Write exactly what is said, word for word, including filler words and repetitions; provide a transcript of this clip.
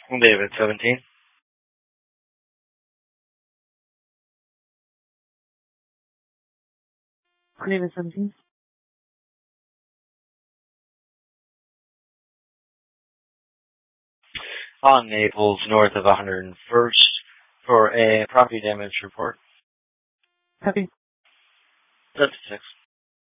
David, seventeen. David, seventeen. On Naples, north of one hundred first, for a property damage report. Copy. That's six.